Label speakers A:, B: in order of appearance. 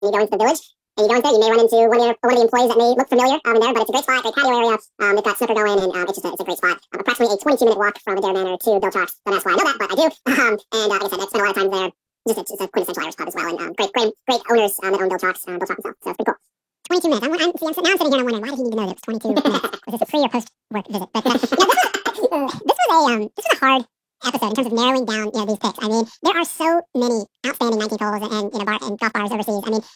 A: you go into the village, and you go into there, you may run into one of the employees that may look familiar in there, but it's a great spot, great patio area. They've got snooker going, and it's a great spot. Approximately a 22-minute walk from Adair Manor to Bill Talks. Don't ask why I know that, but I do. And like I said, I spent a lot of time there. It's a quintessential Irish pub as well, and great owners that own Bill Talks as well. So it's pretty cool. 22 minutes. Now I'm sitting here and I'm wondering, why did he need to know that it was 22 minutes? Was this a pre or post work visit? But this was a hard episode in terms of narrowing down these picks. I mean, there are so many outstanding 19th holes and bar and golf bars overseas. I mean,